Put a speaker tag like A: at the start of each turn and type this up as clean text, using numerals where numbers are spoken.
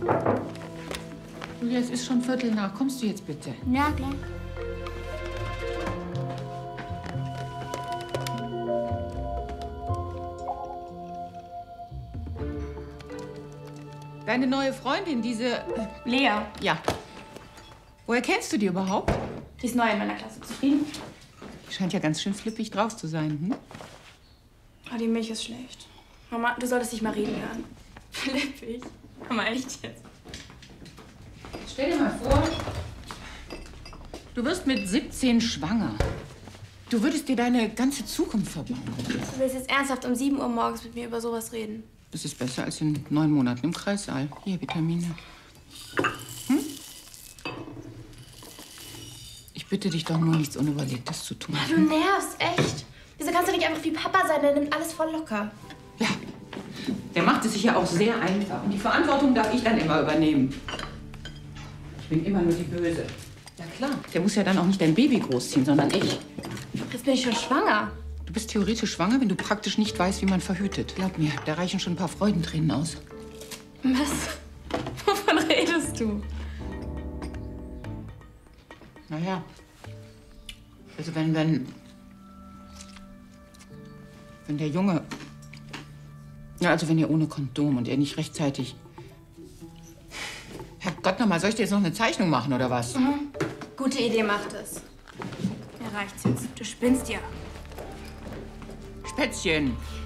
A: Julia, es ist schon 15:15. Kommst du jetzt bitte?
B: Ja, klar.
A: Deine neue Freundin, diese...
B: Lea.
A: Ja. Woher kennst du die überhaupt?
B: Die ist neu in meiner Klasse. Zufrieden?
A: Die scheint ja ganz schön flippig drauf zu sein, hm?
B: Oh, die Milch ist schlecht. Mama, du solltest dich mal reden hören. Flippig? Mama, echt jetzt?
A: Stell dir mal vor, du wirst mit 17 schwanger. Du würdest dir deine ganze Zukunft verbauen.
B: Du willst jetzt ernsthaft um 7 Uhr morgens mit mir über sowas reden?
A: Das ist besser als in 9 Monaten im Kreissaal. Hier, Vitamine. Hm? Ich bitte dich doch nur, nichts Unüberlegtes zu tun.
B: Ja, du nervst, echt. Wieso kannst du nicht einfach wie Papa sein? Der nimmt alles voll locker.
A: Ja, der macht es sich ja auch sehr einfach. Und die Verantwortung darf ich dann immer übernehmen. Ich bin immer nur die Böse. Ja klar, der muss ja dann auch nicht dein Baby großziehen, sondern ich.
B: Jetzt bin ich schon schwanger.
A: Du bist theoretisch schwanger, wenn du praktisch nicht weißt, wie man verhütet. Glaub mir, da reichen schon ein paar Freudentränen aus.
B: Was? Wovon redest du?
A: Naja, also wenn der Junge, ja, also wenn ihr ohne Kondom und er nicht rechtzeitig... Herrgott, nochmal, soll ich dir jetzt noch eine Zeichnung machen, oder was?
B: Mhm. Gute Idee, macht es. Ja, reicht's jetzt. Du spinnst ja.
A: Spätzchen.